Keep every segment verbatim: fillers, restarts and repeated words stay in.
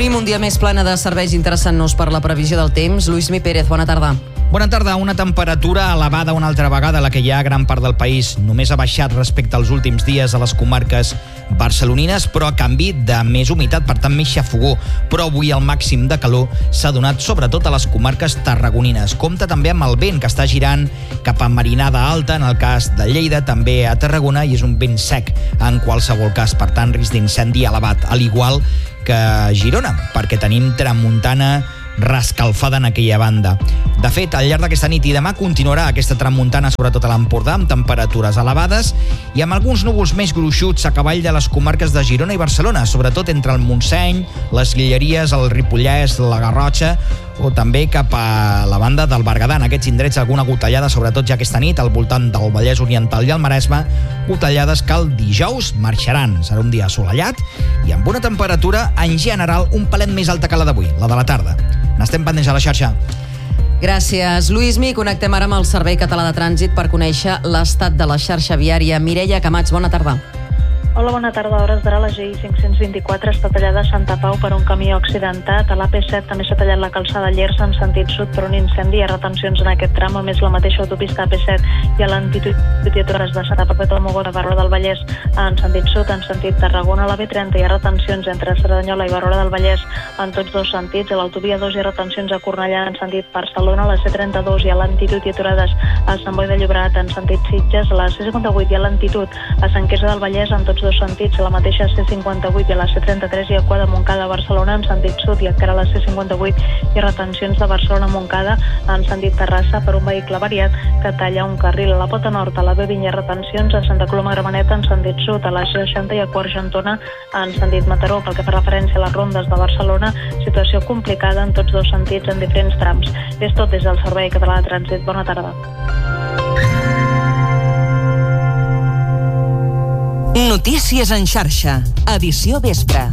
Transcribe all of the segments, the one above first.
Obrim un dia més plana de serveis interessant-nos per la previsió del temps. Lluís Mi Pérez, bona tarda. Bona tarda. Una temperatura elevada una altra vegada, la que hi ha a gran part del país. Només ha baixat respecte als últims dies a les comarques barcelonines, però a canvi de més humitat, per tant més xafogó. Però avui el màxim de calor s'ha donat sobretot a les comarques tarragonines. Compte també amb el vent, que està girant cap a Marinada Alta, en el cas de Lleida, també a Tarragona, i és un vent sec en qualsevol cas. Per tant, risc d'incendi elevat, al igual que a Girona, perquè tenim tramuntana rescalfada en aquella banda. De fet, al llarg d'aquesta nit i demà continuarà aquesta tramuntana, sobretot a l'Empordà, amb temperatures elevades i amb alguns núvols més gruixuts a cavall de les comarques de Girona i Barcelona, sobretot entre el Montseny, les Guilleries, el Ripollès, la Garrotxa, o també cap a la banda del Berguedà. En aquests indrets alguna gotellada, sobretot ja aquesta nit, al voltant del Vallès Oriental i el Maresme, gotellades que el dijous marxaran. Serà un dia assolellat i amb una temperatura en general un palet més alta que la d'avui, la de la tarda. N'estem pendents a la xarxa. Gràcies, Lluís Mi. Connectem ara amb el Servei Català de Trànsit per conèixer l'estat de la xarxa viària. Mireia Camats, bona tarda. Hola, bona tarda. A hores d'ara la G I cinc-cents vint-i-quatre està tallada a Santa Pau per un camió accidentat. A l'A P set també s'ha tallat la calçada Llers en sentit sud per un incendi. Hi ha retencions en aquest tram, a més la mateixa autopista A P set i a l'antitud de Santa Perpètua de Mogoda, Barroera del Vallès en sentit sud, en sentit Tarragona. A la B trenta hi ha retencions entre Cerdanyola i Barroera del Vallès en tots dos sentits. A l'autovia dos hi ha retencions a Cornellà en sentit Barcelona. A la C trenta-dos hi ha lentitud i aturades a Sant Boi de Llobregat en sentit Sitges. A la C cinquanta-vuit hi ha lentitud a Sant Quirze del Vallès en tots dos sentits. A la mateixa C cinquanta-vuit i a la C trenta-tres hi ha cua de Montcada a Barcelona en sentit sud, i encara a la C cinquanta-vuit hi ha retencions de Barcelona a Montcada en sentit Terrassa per un vehicle variat que talla un carril. A la Pota Nord, a la B vint hi ha retencions a Santa Coloma Gramenet en sentit sud. A la C seixanta hi ha cua Argentona en sentit Mataró. Pel que fa referència a les rondes de Barcelona, situació complicada en tots dos sentits en diferents trams. És tot des del Servei Català de Trànsit. Bona tarda. Notícies en xarxa, edició vespre.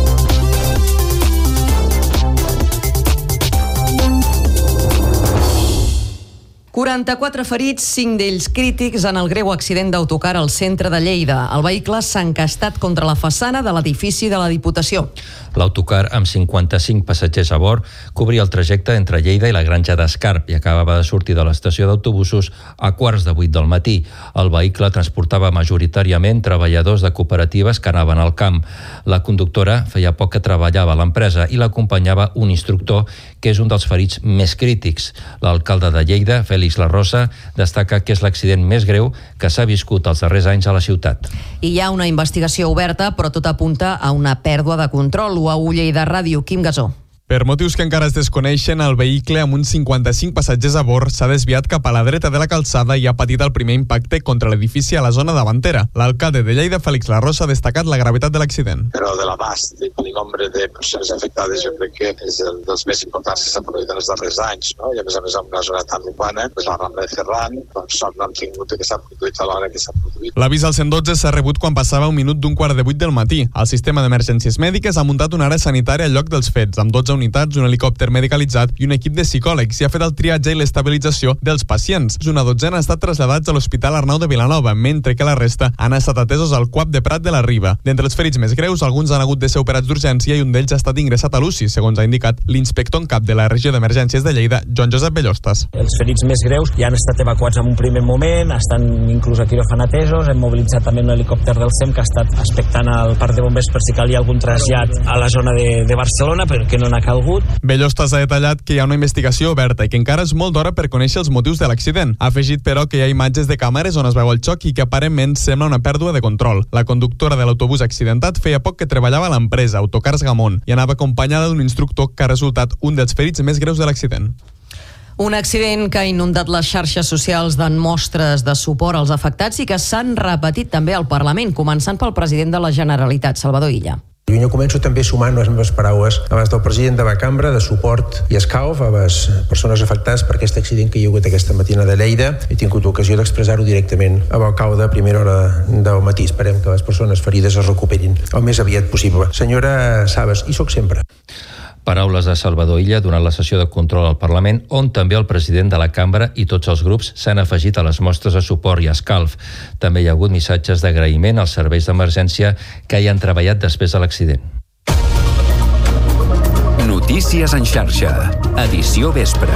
quaranta-quatre ferits, cinc d'ells crítics en el greu accident d'autocar al centre de Lleida. El vehicle s'ha encastat contra la façana de l'edifici de la Diputació. L'autocar, amb cinquanta-cinc passatgers a bord, cobria el trajecte entre Lleida i la Granja d'Escarp i acabava de sortir de l'estació d'autobusos a quarts de vuit del matí. El vehicle transportava majoritàriament treballadors de cooperatives que anaven al camp. La conductora feia poc que treballava a l'empresa i l'acompanyava un instructor que és un dels ferits més crítics. L'alcalde de Lleida, Félix La Rosa, destaca que és l'accident més greu que s'ha viscut els darrers anys a la ciutat. I hi ha una investigació oberta, però tot apunta a una pèrdua de control. U A U Lleida Ràdio, Quim Gasó. Per motius que encara es desconeixen, el vehicle amb uns cinquanta-cinc passatgers a bord s'ha desviat cap a la dreta de la calçada i ha patit el primer impacte contra l'edifici a la zona davantera. L'alcalde de Lleida, Félix La Rosa, ha destacat la gravetat de l'accident. Però de l'abast i el nombre de persones afectades jo crec que és el dels més importants que s'han produït en els darrers anys, no? I a més a més en una zona tan urbana, pues la Rambla de Ferran, doncs sort no han tingut que s'ha produït a l'hora que s'ha produït. L'avís al cent dotze s'ha rebut quan passava un minut d'un quart de vuit del matí. El sistema d'emergències mèdiques ha muntat una àrea sanitària al lloc dels fets, amb dotze unitats, un helicòpter medicalitzat i un equip de psicòlegs, i ha fet el triatge i l'estabilització dels pacients. Una dotzena han estat traslladats a l'Hospital Arnau de Vilanova, mentre que la resta han estat atesos al C U A P de Prat de la Riba. D'entre els ferits més greus, alguns han hagut de ser operats d'urgència i un d'ells ha estat ingressat a l'U C I, segons ha indicat l'inspector en cap de la regió d'emergències de Lleida, Joan Josep Bellostas. Els ferits més greus ja han estat evacuats en un primer moment, estan inclús a quiròfan atesos, hem mobilitzat també un helicòpter del S E M que ha estat expectant al parc de bombers per si calia algun trasllat a la zona de, de Barcelona, perquè no n'ha calgut. Bellostas ha detallat que hi ha una investigació oberta i que encara és molt d'hora per conèixer els motius de l'accident. Ha afegit, però, que hi ha imatges de càmeres on es veu el xoc i que aparentment sembla una pèrdua de control. La conductora de l'autobús accidentat feia poc que treballava a l'empresa, Autocars Gamont, i anava acompanyada d'un instructor que ha resultat un dels ferits més greus de l'accident. Un accident que ha inundat les xarxes socials de mostres de suport als afectats i que s'han repetit també al Parlament, començant pel president de la Generalitat, Salvador Illa. Jo començo també sumant les meves paraules abans del president de la cambra de suport i escalf a les persones afectades per aquest accident que hi ha hagut aquesta matina de Lleida. He tingut ocasió d'expressar-ho directament a l'alcalde a primera hora del matí. Esperem que les persones ferides es recuperin el més aviat possible. Senyora Sabas, hi soc sempre. Paraules de Salvador Illa durant la sessió de control al Parlament, on també el president de la cambra i tots els grups s'han afegit a les mostres de suport i escalf. També hi ha hagut missatges d'agraïment als serveis d'emergència que hi han treballat després de l'accident. Notícies en xarxa. Edició vespre.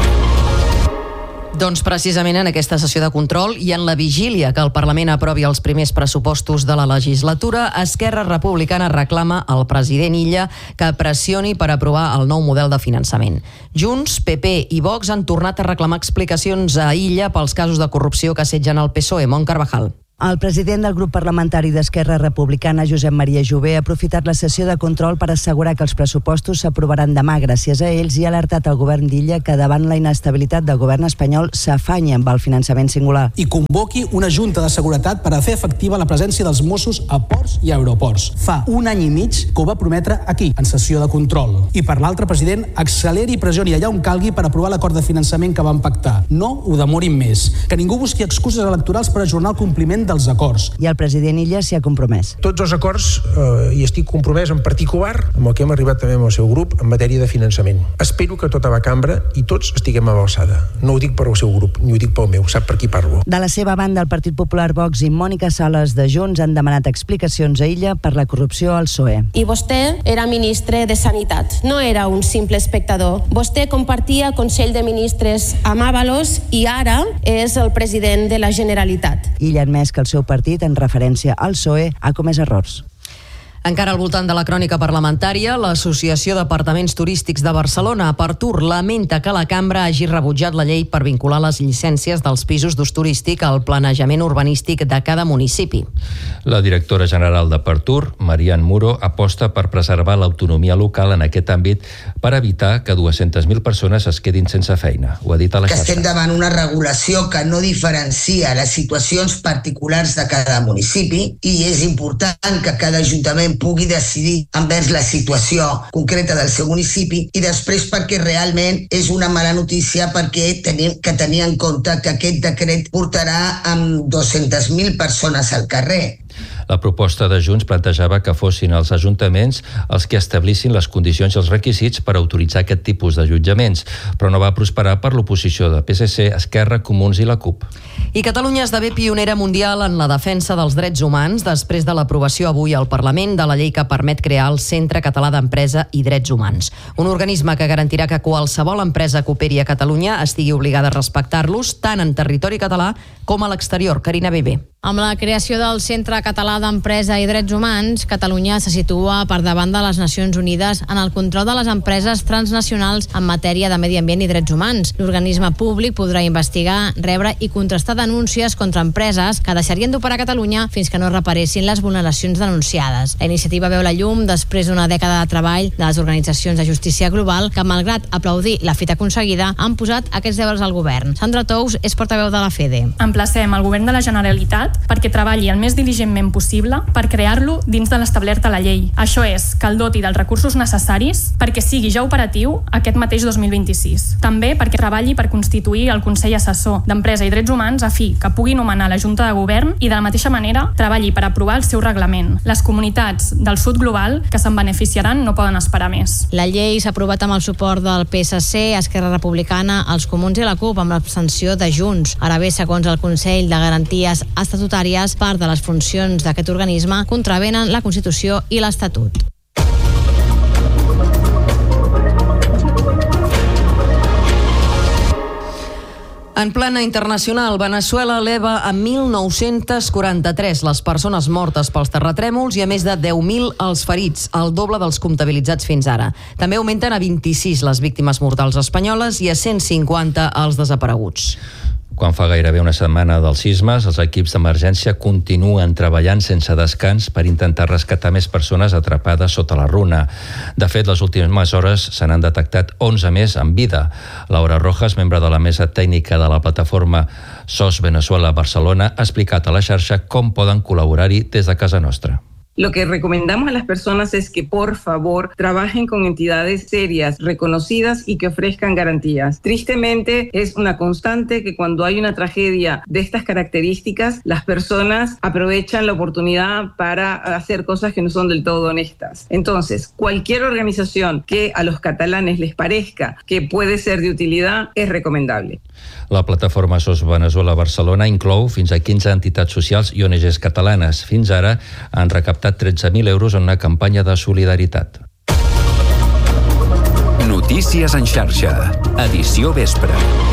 Doncs precisament en aquesta sessió de control i en la vigília que el Parlament aprovi els primers pressupostos de la legislatura, Esquerra Republicana reclama al president Illa que pressioni per aprovar el nou model de finançament. Junts, P P i Vox han tornat a reclamar explicacions a Illa pels casos de corrupció que assetgen el P S O E. Mont Carvajal. El president del grup parlamentari d'Esquerra Republicana, Josep Maria Jové, ha aprofitat la sessió de control per assegurar que els pressupostos s'aprovaran demà gràcies a ells i ha alertat el govern d'Illa que davant la inestabilitat del govern espanyol s'afanya amb el finançament singular. I convoqui una junta de seguretat per a fer efectiva la presència dels Mossos a ports i aeroports. Fa un any i mig que ho va prometre aquí, en sessió de control. I per l'altre, president, acceleri i pressioni allà on calgui per aprovar l'acord de finançament que van pactar. No ho demorin més. Que ningú busqui excuses electorals per ajornar el compliment dels acords. I el president Illa s'hi ha compromès. Tots els acords, eh, i estic compromès en particular amb el que hem arribat també amb el seu grup en matèria de finançament. Espero que tota la cambra i tots estiguem a l'alçada. No ho dic per al seu grup, ni ho dic pel meu, sap per qui parlo. De la seva banda, el Partit Popular, Vox i Mònica Sales de Junts han demanat explicacions a Illa per la corrupció al P S O E. I vostè era ministre de Sanitat, no era un simple espectador. Vostè compartia Consell de Ministres amb Ábalos i ara és el president de la Generalitat. Illa ha admès que el seu partit, en referència al P S O E, ha comès errors. Encara al voltant de la crònica parlamentària, l'Associació d'Apartaments Turístics de Barcelona, Apartur, lamenta que la cambra hagi rebutjat la llei per vincular les llicències dels pisos d'ús turístic al planejament urbanístic de cada municipi. La directora general d'Apartur, Marian Muro, aposta per preservar l'autonomia local en aquest àmbit per evitar que dues-centes mil persones es quedin sense feina. Ho ha dit a la xarxa. Que estem davant una regulació que no diferencia les situacions particulars de cada municipi i és important que cada ajuntament pugui decidir envers la situació concreta del seu municipi i després perquè realment és una mala notícia perquè tenim que tenir en compte que aquest decret portarà amb dues-centes mil persones al carrer. La proposta de Junts plantejava que fossin els ajuntaments els que establissin les condicions i els requisits per autoritzar aquest tipus d'allotjaments, però no va prosperar per l'oposició de P S C, Esquerra, Comuns i la CUP. I Catalunya esdevé pionera mundial en la defensa dels drets humans després de l'aprovació avui al Parlament de la llei que permet crear el Centre Català d'Empresa i Drets Humans. Un organisme que garantirà que qualsevol empresa que operi a Catalunya estigui obligada a respectar-los tant en territori català com a l'exterior. Carina Bebé. Amb la creació del Centre Català d'Empresa i Drets Humans, Catalunya se situa per davant de les Nacions Unides en el control de les empreses transnacionals en matèria de medi ambient i drets humans. L'organisme públic podrà investigar, rebre i contrastar denúncies contra empreses que deixarien d'operar a Catalunya fins que no reparessin les vulneracions denunciades. La iniciativa veu la llum després d'una dècada de treball de les organitzacions de justícia global que, malgrat aplaudir la fita aconseguida, han posat aquests deures al govern. Sandra Tous és portaveu de la FEDE. Emplacem el govern de la Generalitat perquè treballi el més diligentment possible per crear-lo dins de l'establert a la llei. Això és, que el doti dels recursos necessaris perquè sigui ja operatiu aquest mateix dos mil vint-i-sis. També perquè treballi per constituir el Consell Assessor d'Empresa i Drets Humans a fi que pugui nomenar la Junta de Govern i de la mateixa manera treballi per aprovar el seu reglament. Les comunitats del sud global que se'n beneficiaran no poden esperar més. La llei s'ha aprovat amb el suport del P S C, Esquerra Republicana, els Comuns i la CUP amb l'abstenció de Junts. Ara bé, segons el Consell de Garanties Estatutàries, part de les funcions d'aquest organisme contravenen la Constitució i l'Estatut. En plana internacional, Veneçuela eleva a mil nou-cents quaranta-tres les persones mortes pels terratrèmols i a més de deu mil els ferits, el doble dels comptabilitzats fins ara. També augmenten a vint-i-sis les víctimes mortals espanyoles i a cent cinquanta els desapareguts. Quan fa gairebé una setmana dels sismes, els equips d'emergència continuen treballant sense descans per intentar rescatar més persones atrapades sota la runa. De fet, les últimes hores se n'han detectat onze més en vida. Laura Rojas, membre de la mesa tècnica de la plataforma S O S Venezuela Barcelona, ha explicat a la xarxa com poden col·laborar-hi des de casa nostra. Lo que recomendamos a las personas es que por favor trabajen con entidades serias, reconocidas y que ofrezcan garantías. Tristemente es una constante que cuando hay una tragedia de estas características, las personas aprovechan la oportunidad para hacer cosas que no son del todo honestas. Entonces, cualquier organización que a los catalanes les parezca que puede ser de utilidad es recomendable. La plataforma S O S Venezuela Barcelona inclou fins a quinze entitats socials i O N Ges catalanes. Fins ara han recaptat tretze mil euros en una campanya de solidaritat. Notícies en xarxa. Edició vespre.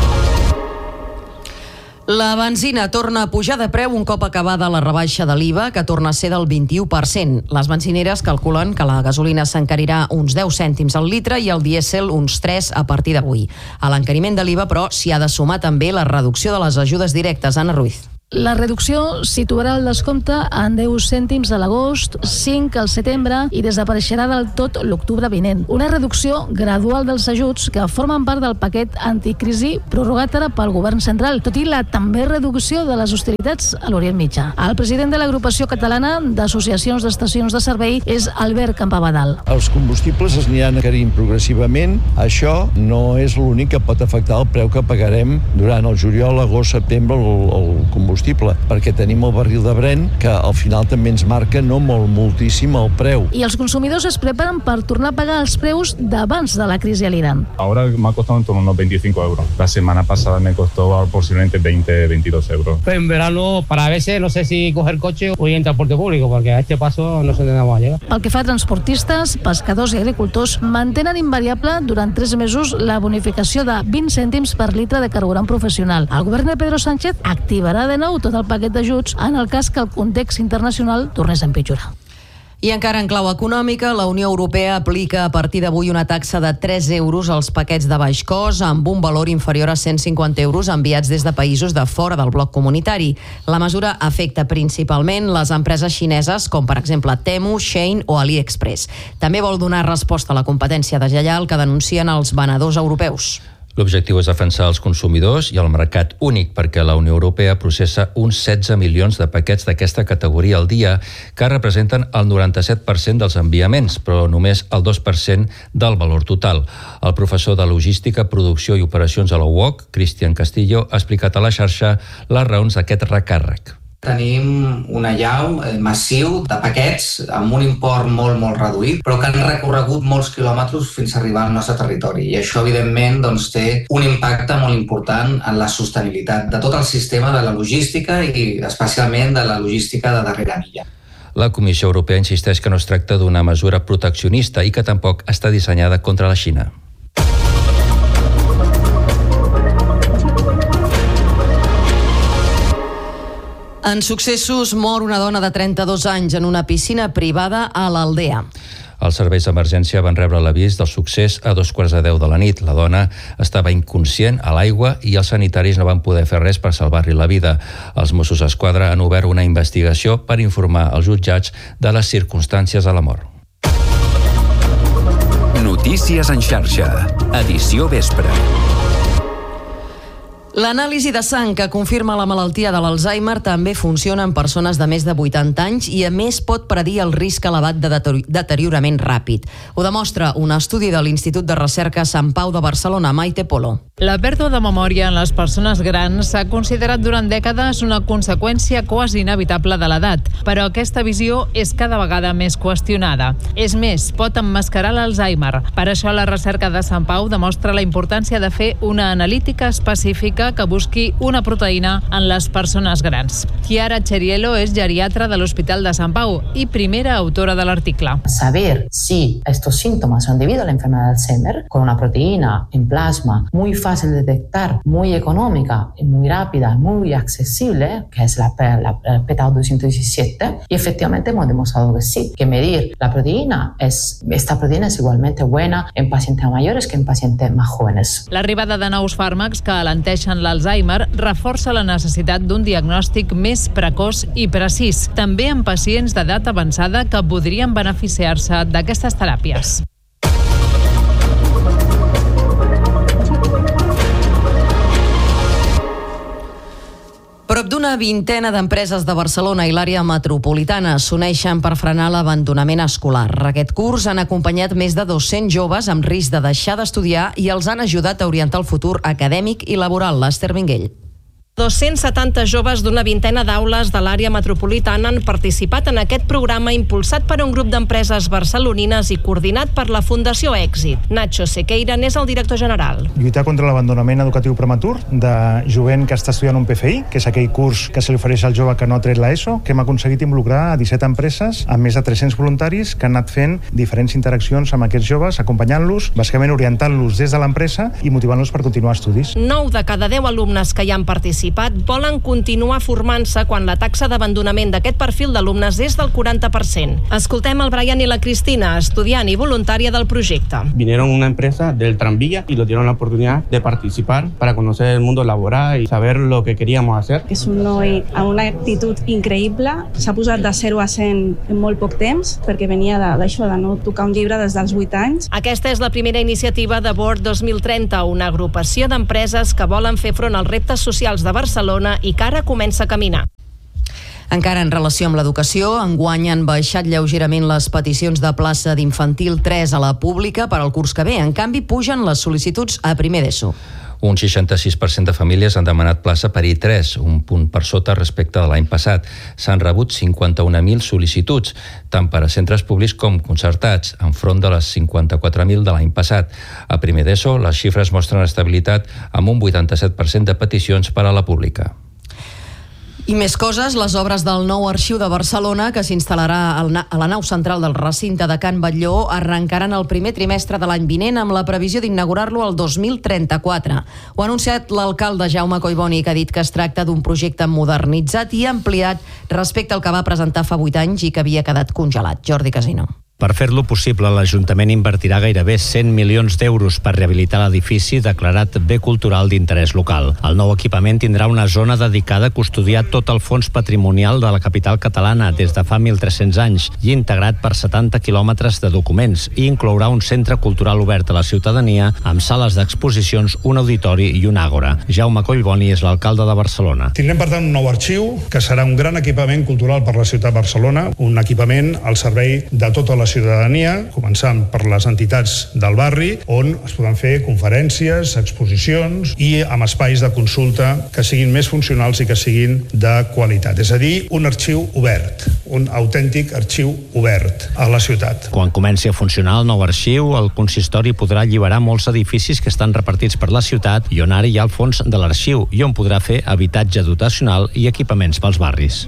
La benzina torna a pujar de preu un cop acabada la rebaixa de l'I V A, que torna a ser del vint-i-u per cent. Les benzineres calculen que la gasolina s'encarirà uns deu cèntims al litre i el dièsel uns tres a partir d'avui. A l'encariment de l'I V A, però, s'hi ha de sumar també la reducció de les ajudes directes. Anna Ruiz. La reducció situarà el descompte en deu cèntims a l'agost, cinc al setembre i desapareixerà del tot l'octubre vinent. Una reducció gradual dels ajuts que formen part del paquet anticrisi prorrogat ara pel govern central, tot i la també reducció de les hostilitats a l'Orient Mitjà. El president de l'agrupació catalana d'associacions d'estacions de servei és Albert Campabadal. Els combustibles es aniran encarint progressivament. Això no és l'únic que pot afectar el preu que pagarem durant el juliol, agost, setembre, el, el combustible, perquè tenim el barril de Brent, que al final també ens marca no molt, moltíssim el preu. I els consumidors es preparen per tornar a pagar els preus d'abans de la crisi a l'Iran. Ahora me ha costado en torno a unos veinticinco euros. La semana pasada me costó posiblemente veinte, veintidós euros. En verano, para a veces, no sé si coger coche o ir en transporte público, porque a este paso no sé dónde vamos a llegar. Pel que fa a transportistes, pescadors i agricultors, mantenen invariable durant tres mesos la bonificació de vint cèntims per litre de carburant professional. El govern de Pedro Sánchez activarà de nou tot el paquet d'ajuts en el cas que el context internacional tornés a empitjorar. I encara en clau econòmica, la Unió Europea aplica a partir d'avui una taxa de tres euros als paquets de baix cost amb un valor inferior a cent cinquanta euros enviats des de països de fora del bloc comunitari. La mesura afecta principalment les empreses xineses com per exemple Temu, Shein o AliExpress. També vol donar resposta a la competència deslleial que denuncien els venedors europeus. L'objectiu és defensar els consumidors i el mercat únic perquè la Unió Europea processa uns setze milions de paquets d'aquesta categoria al dia que representen el noranta-set per cent dels enviaments, però només el dos per cent del valor total. El professor de Logística, Producció i Operacions a la U O C, Cristian Castillo, ha explicat a la xarxa les raons d'aquest recàrrec. Tenim un allau massiu de paquets amb un import molt, molt reduït, però que han recorregut molts quilòmetres fins a arribar al nostre territori. I això, evidentment, doncs, té un impacte molt important en la sostenibilitat de tot el sistema de la logística i especialment de la logística de darrera milla. La Comissió Europea insisteix que no es tracta d'una mesura proteccionista i que tampoc està dissenyada contra la Xina. En successos, mor una dona de trenta-dos anys en una piscina privada a l'Aldea. Els serveis d'emergència van rebre l'avís del succés a dos quarts de deu de la nit. La dona estava inconscient a l'aigua i els sanitaris no van poder fer res per salvar-li la vida. Els Mossos d'Esquadra han obert una investigació per informar als jutjats de les circumstàncies de la mort. Notícies en xarxa. Edició vespre. L'anàlisi de sang que confirma la malaltia de l'Alzheimer també funciona en persones de més de vuitanta anys i a més pot predir el risc elevat de deteriorament ràpid. Ho demostra un estudi de l'Institut de Recerca Sant Pau de Barcelona. Maite Polo. La pèrdua de memòria en les persones grans s'ha considerat durant dècades una conseqüència quasi inevitable de l'edat, però aquesta visió és cada vegada més qüestionada. És més, pot emmascarar l'Alzheimer. Per això la recerca de Sant Pau demostra la importància de fer una analítica específica que busqui una proteïna en les persones grans. Chiara Cheriello és geriatra de l'Hospital de Sant Pau i primera autora de l'article. Saber si estos síntomas son debido a la enfermedad de Alzheimer, con una proteína en plasma muy fácil de detectar, muy económica, muy rápida, muy accesible, que es la, la, la P T A doscientos diecisiete, y efectivamente hemos demostrado que sí, que medir la proteína, es, esta proteína es igualmente buena en pacientes mayores que en pacientes más jóvenes. L'arribada de nous fàrmacs que alenteixen l'Alzheimer reforça la necessitat d'un diagnòstic més precoç i precís, també en pacients d'edat avançada que podrien beneficiar-se d'aquestes teràpies. Prop d'una vintena d'empreses de Barcelona i l'àrea metropolitana s'uneixen per frenar l'abandonament escolar. Aquest curs han acompanyat més de dos-cents joves amb risc de deixar d'estudiar i els han ajudat a orientar el futur acadèmic i laboral. L'Ester Vinguell. dos-cents setanta joves d'una vintena d'aules de l'àrea metropolitana han participat en aquest programa impulsat per un grup d'empreses barcelonines i coordinat per la Fundació Èxit. Nacho Sequeira n'és el director general. Lluitar contra l'abandonament educatiu prematur de jovent que està estudiant un P F I, que és aquell curs que se li ofereix al jove que no ha tret l'ESO, que hem aconseguit involucrar a disset empreses amb més de tres-cents voluntaris que han anat fent diferents interaccions amb aquests joves, acompanyant-los, bàsicament orientant-los des de l'empresa i motivant-los per continuar estudis. nou de cada deu alumnes que hi han participat volen continuar formant-se quan la taxa d'abandonament d'aquest perfil d'alumnes és del quaranta per cent. Escoltem el Brian i la Cristina, estudiant i voluntària del projecte. Vinieron una empresa del tranvía y nos dieron la oportunidad de participar para conocer el mundo laboral y saber lo que queríamos hacer. És un noi amb una actitud increïble, s'ha posat de zero a cent en molt poc temps, perquè venia d'això, de no tocar un llibre des dels vuit anys. Aquesta és la primera iniciativa de Board dos mil trenta, una agrupació d'empreses que volen fer front als reptes socials de Barcelona i que ara comença a caminar. Encara en relació amb l'educació, enguany han baixat lleugerament les peticions de plaça d'infantil tres a la pública per al curs que ve. En canvi, pugen les sol·licituds a primer d'ESO. Un seixanta-sis per cent de famílies han demanat plaça per I tres, un punt per sota respecte de l'any passat. S'han rebut cinquanta-un mil sol·licituds, tant per a centres públics com concertats, enfront de les cinquanta-quatre mil de l'any passat. A primer d'ESO, les xifres mostren estabilitat amb un vuitanta-set per cent de peticions per a la pública. I més coses, les obres del nou arxiu de Barcelona, que s'instal·larà a la nau central del recinte de Can Batlló, arrencaran el primer trimestre de l'any vinent amb la previsió d'inaugurar-lo el dos mil trenta-quatre. Ho ha anunciat l'alcalde Jaume Collboni, que ha dit que es tracta d'un projecte modernitzat i ampliat respecte al que va presentar fa vuit anys i que havia quedat congelat. Jordi Casino. Per fer-lo possible, l'Ajuntament invertirà gairebé cent milions d'euros per rehabilitar l'edifici declarat bé cultural d'interès local. El nou equipament tindrà una zona dedicada a custodiar tot el fons patrimonial de la capital catalana des de fa mil tres-cents anys i integrat per setanta quilòmetres de documents, i inclourà un centre cultural obert a la ciutadania amb sales d'exposicions, un auditori i una àgora. Jaume Collboni és l'alcalde de Barcelona. Tindrem, per tant, un nou arxiu que serà un gran equipament cultural per la ciutat de Barcelona, un equipament al servei de tota la ciutadania, començant per les entitats del barri, on es poden fer conferències, exposicions i amb espais de consulta que siguin més funcionals i que siguin de qualitat. És a dir, un arxiu obert, un autèntic arxiu obert a la ciutat. Quan comenci a funcionar el nou arxiu, el consistori podrà alliberar molts edificis que estan repartits per la ciutat i on ara hi ha el fons de l'arxiu i on podrà fer habitatge dotacional i equipaments pels barris.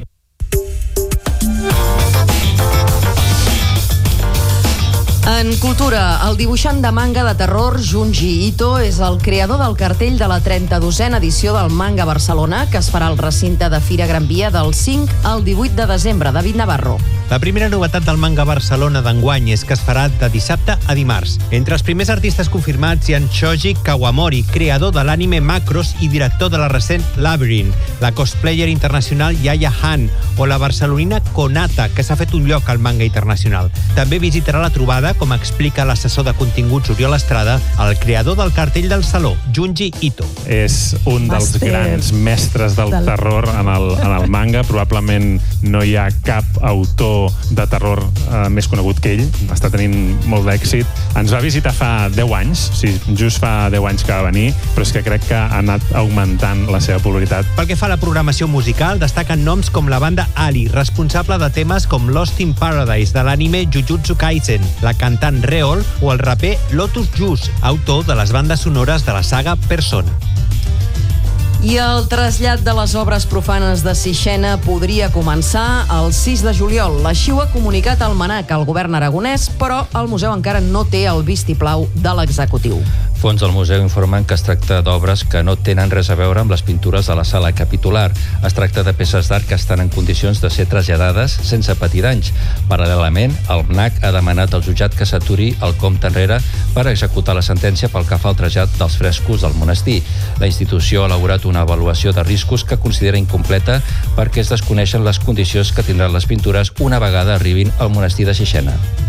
En cultura, el dibuixant de manga de terror Junji Ito és el creador del cartell de la trenta-dosena edició del Manga Barcelona, que es farà al recinte de Fira Gran Via del cinc al divuit de desembre. David Navarro. La primera novetat del Manga Barcelona d'enguany és que es farà de dissabte a dimarts. Entre els primers artistes confirmats hi ha Shoji Kawamori, creador de l'anime Macross i director de la recent Labyrinth, la cosplayer internacional Yaya Han o la barcelonina Konata, que s'ha fet un lloc al manga internacional. També visitarà la trobada, com explica l'assessor de continguts Oriol Estrada, el creador del cartell del Saló, Junji Ito. És un dels Master. grans mestres del, del... terror en el, en el manga. Probablement no hi ha cap autor de terror eh, més conegut que ell. Està tenint molt d'èxit. Ens va visitar fa deu anys, sí, just fa deu anys que va venir, però és que crec que ha anat augmentant la seva popularitat. Pel que fa a la programació musical, destaquen noms com la banda Ali, responsable de temes com Lost in Paradise de l'anime Jujutsu Kaisen, la cantant Reol o el raper Lotus Juice, autor de les bandes sonores de la saga Persona. I el trasllat de les obres profanes de Sixena podria començar el sis de juliol. Així ho ha comunicat el MNAC al govern aragonès, però el museu encara no té el vistiplau de l'executiu. Fons del museu informen que es tracta d'obres que no tenen res a veure amb les pintures de la sala capitular. Es tracta de peces d'art que estan en condicions de ser traslladades sense patir danys. Paral·lelament, el MNAC ha demanat al jutjat que s'aturi el compte enrere per executar la sentència pel que fa al trasllat dels frescos del monestir. La institució ha elaborat una avaluació de riscos que considera incompleta perquè es desconeixen les condicions que tindran les pintures una vegada arribin al monestir de Sixena.